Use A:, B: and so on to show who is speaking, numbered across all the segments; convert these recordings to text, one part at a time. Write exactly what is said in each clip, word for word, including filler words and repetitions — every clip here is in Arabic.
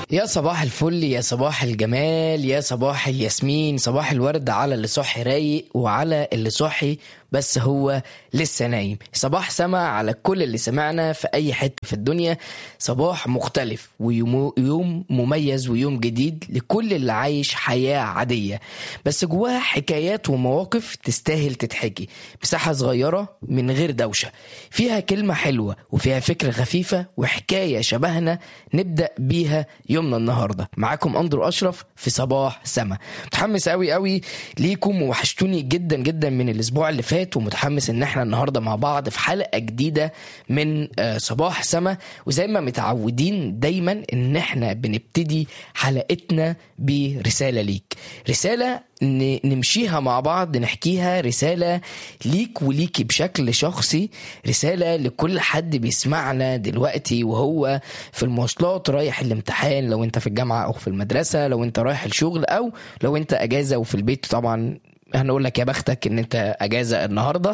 A: يا صباح الفل، يا صباح الجمال، يا صباح الياسمين، صباح الورد على اللي صاحي رايق وعلى اللي صاحي بس هو لسه نايم. صباح سما على كل اللي سمعنا في اي حتة في الدنيا. صباح مختلف ويوم مميز ويوم جديد لكل اللي عايش حياة عادية بس جواها حكايات ومواقف تستاهل تتحكي. مساحة صغيرة من غير دوشة، فيها كلمة حلوة وفيها فكرة خفيفة وحكاية شبهنا نبدأ بيها يومنا النهاردة. معاكم أندرو أشرف في صباح سما. متحمس قوي قوي ليكم ووحشتوني جدا جدا من الأسبوع اللي فات، ومتحمس ان احنا النهاردة مع بعض في حلقة جديدة من صباح سما. وزي ما متعودين دايما ان احنا بنبتدي حلقتنا برسالة ليك، رسالة نمشيها مع بعض، نحكيها، رسالة ليك وليكي بشكل شخصي، رسالة لكل حد بيسمعنا دلوقتي وهو في المواصلات رايح الامتحان، لو انت في الجامعة او في المدرسة، لو انت رايح الشغل او لو انت اجازة وفي البيت. طبعا هنقول لك يا بختك ان انت اجازة النهاردة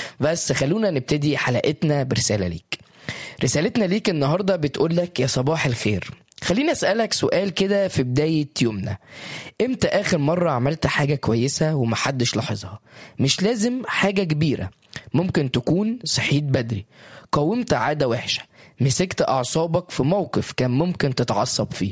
A: بس خلونا نبتدي حلقتنا برسالة ليك. رسالتنا ليك النهاردة بتقول لك: يا صباح الخير، خليني أسألك سؤال كده في بداية يومنا. امتى آخر مرة عملت حاجة كويسة ومحدش لاحظها؟ مش لازم حاجة كبيرة، ممكن تكون صحيت بدري، قاومت عادة وحشة، مسكت أعصابك في موقف كان ممكن تتعصب فيه،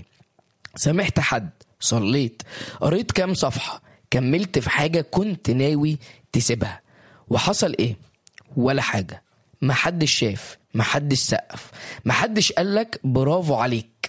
A: سامحت حد، صليت، قريت كام صفحة، كملت في حاجة كنت ناوي تسيبها. وحصل ايه؟ ولا حاجة. محدش شاف، محدش سقف، محدش قالك برافو عليك.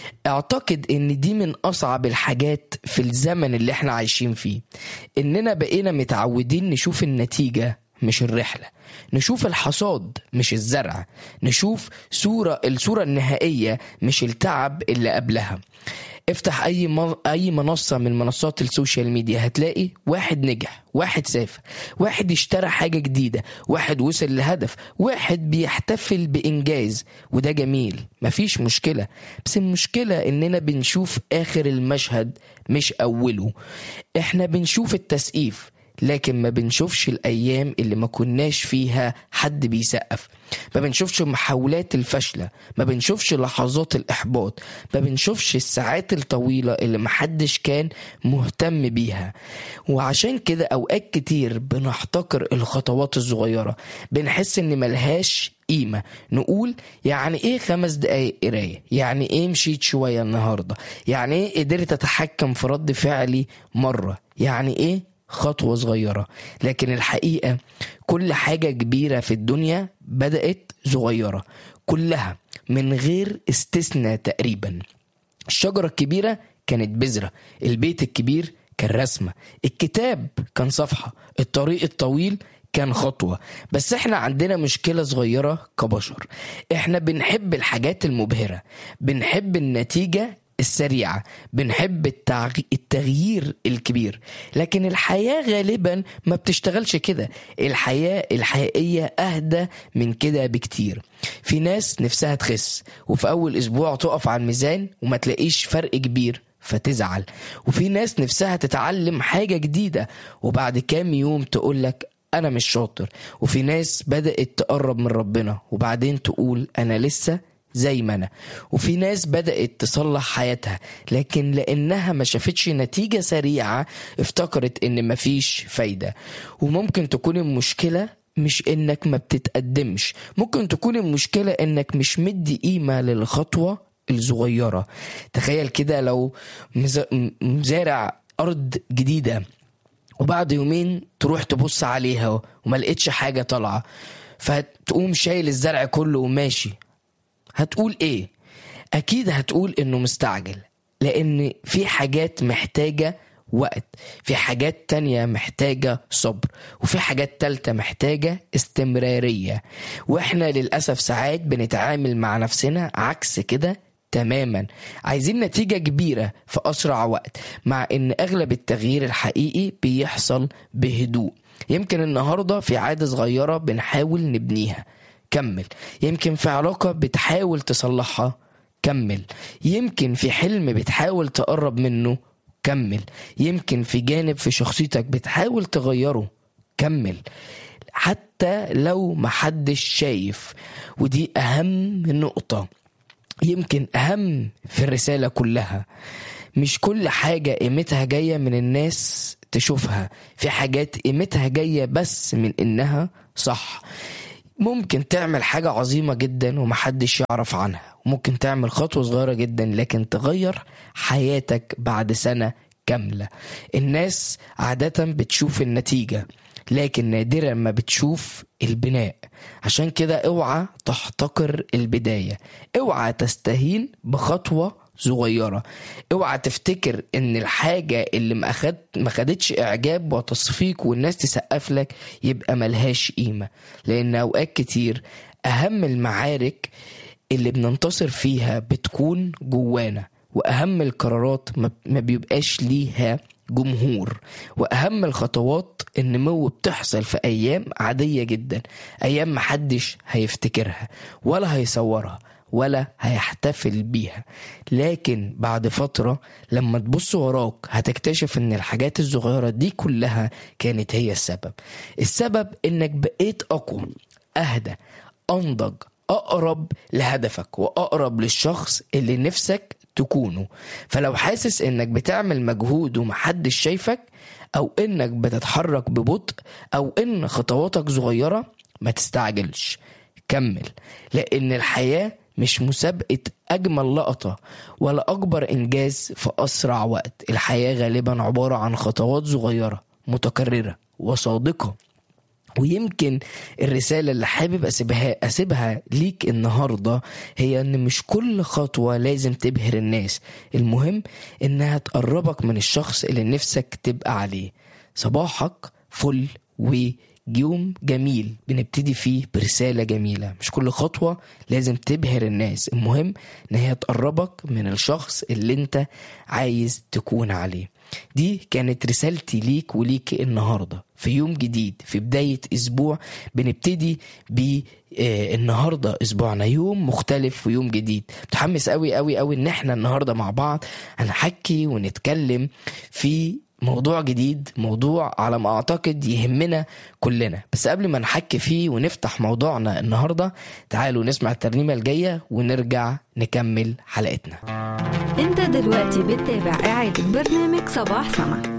A: اعتقد ان دي من اصعب الحاجات في الزمن اللي احنا عايشين فيه، اننا بقينا متعودين نشوف النتيجة مش الرحلة، نشوف الحصاد مش الزرع، نشوف صورة الصورة النهائية مش التعب اللي قبلها. افتح اي م... اي منصة من منصات السوشيال ميديا، هتلاقي واحد نجح، واحد سافر، واحد اشترى حاجة جديدة، واحد وصل لهدف، واحد بيحتفل بإنجاز. وده جميل، مفيش مشكلة، بس المشكلة اننا بنشوف اخر المشهد مش اوله. احنا بنشوف التسقيف لكن ما بنشوفش الأيام اللي ما كناش فيها حد بيسقف، ما بنشوفش محاولات الفشلة، ما بنشوفش لحظات الإحباط، ما بنشوفش الساعات الطويلة اللي محدش كان مهتم بيها. وعشان كده أوقات كتير بنحتقر الخطوات الصغيرة، بنحس إن ملهاش قيمة. نقول يعني ايه خمس دقايق قراية، يعني ايه مشيت شوية النهاردة، يعني ايه قدرت أتحكم في رد فعلي مرة، يعني ايه خطوة صغيرة. لكن الحقيقة كل حاجة كبيرة في الدنيا بدأت صغيرة، كلها من غير استثناء تقريبا. الشجرة الكبيرة كانت بذرة، البيت الكبير كان رسمة، الكتاب كان صفحة، الطريق الطويل كان خطوة. بس احنا عندنا مشكلة صغيرة كبشر، احنا بنحب الحاجات المبهرة، بنحب النتيجة السريعة، بنحب التغيير الكبير. لكن الحياة غالبا ما بتشتغلش كده، الحياة الحقيقية أهدى من كده بكتير. في ناس نفسها تخس وفي أول أسبوع تقف على الميزان وما تلاقيش فرق كبير فتزعل، وفي ناس نفسها تتعلم حاجة جديدة وبعد كام يوم تقولك أنا مش شاطر، وفي ناس بدأت تقرب من ربنا وبعدين تقول أنا لسه زي ما أنا، وفي ناس بدأت تصلح حياتها لكن لأنها ما شافتش نتيجة سريعة افتكرت إن مفيش فايدة. وممكن تكون المشكلة مش إنك ما بتتقدمش، ممكن تكون المشكلة إنك مش مدي قيمة للخطوة الصغيرة. تخيل كده لو مزارع أرض جديدة وبعد يومين تروح تبص عليها وما لقيتش حاجة طالعة، فتقوم شايل الزرع كله وماشي، هتقول ايه؟ اكيد هتقول انه مستعجل، لان في حاجات محتاجة وقت، في حاجات تانية محتاجة صبر، وفي حاجات تالتة محتاجة استمرارية. واحنا للأسف ساعات بنتعامل مع نفسنا عكس كده تماما، عايزين نتيجة كبيرة في أسرع وقت، مع ان اغلب التغيير الحقيقي بيحصل بهدوء. يمكن النهاردة في عادة صغيرة بنحاول نبنيها، كمل. يمكن في علاقة بتحاول تصلحها، كمل. يمكن في حلم بتحاول تقرب منه، كمل. يمكن في جانب في شخصيتك بتحاول تغيره، كمل. حتى لو محدش شايف، ودي أهم نقطة. يمكن أهم في الرسالة كلها، مش كل حاجة قيمتها جاية من الناس تشوفها، في حاجات قيمتها جاية بس من إنها صح. ممكن تعمل حاجة عظيمة جدا ومحدش يعرف عنها، وممكن تعمل خطوة صغيرة جدا لكن تغير حياتك بعد سنة كاملة. الناس عادة بتشوف النتيجة لكن نادرا ما بتشوف البناء. عشان كده اوعى تحتقر البداية، اوعى تستهين بخطوة صغيرة، اوعى تفتكر ان الحاجة اللي ما أخد ما خدتش اعجاب وتصفيق والناس تسقف لك يبقى ملهاش قيمة. لان اوقات كتير اهم المعارك اللي بننتصر فيها بتكون جوانا، واهم القرارات ما بيبقاش ليها جمهور، واهم الخطوات النمو بتحصل في ايام عادية جدا، ايام محدش هيفتكرها ولا هيصورها ولا هيحتفل بيها. لكن بعد فترة لما تبص وراك هتكتشف ان الحاجات الصغيرة دي كلها كانت هي السبب. السبب انك بقيت اقوى، اهدى، انضج، اقرب لهدفك واقرب للشخص اللي نفسك تكونه. فلو حاسس انك بتعمل مجهود ومحدش شايفك، او انك بتتحرك ببطء، او ان خطواتك صغيرة، ما تستعجلش، كمل. لان الحياة مش مسابقة أجمل لقطة ولا أكبر إنجاز في أسرع وقت. الحياة غالبا عبارة عن خطوات صغيرة متكررة وصادقة. ويمكن الرسالة اللي حابب أسيبها, أسيبها ليك النهاردة هي أن مش كل خطوة لازم تبهر الناس، المهم أنها تقربك من الشخص اللي نفسك تبقى عليه. صباحك فل ويوم جميل بنبتدي فيه برسالة جميلة. مش كل خطوة لازم تبهر الناس، المهم أنها تقربك من الشخص اللي انت عايز تكون عليه. دي كانت رسالتي ليك وليك النهاردة في يوم جديد، في بداية أسبوع بنبتدي ب آه النهاردة أسبوعنا يوم مختلف ويوم جديد. متحمس قوي قوي قوي إن احنا النهاردة مع بعض هنحكي ونتكلم في موضوع جديد، موضوع على ما أعتقد يهمنا كلنا. بس قبل ما نحكي فيه ونفتح موضوعنا النهاردة، تعالوا نسمع الترنيمة الجاية ونرجع نكمل حلقتنا.
B: انت دلوقتي بتتابع إعادة برنامج صباح سما.